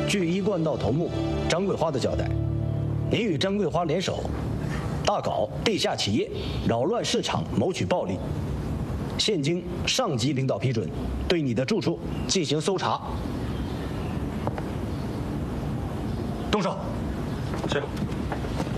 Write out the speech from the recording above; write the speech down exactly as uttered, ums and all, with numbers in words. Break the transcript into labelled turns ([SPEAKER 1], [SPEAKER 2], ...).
[SPEAKER 1] 据一贯道头目张桂花的交代，你与张桂花联手，大搞地下企业，扰乱市场，谋取暴利。现经上级领导批准，对你的住处进行搜查。动手。
[SPEAKER 2] 是。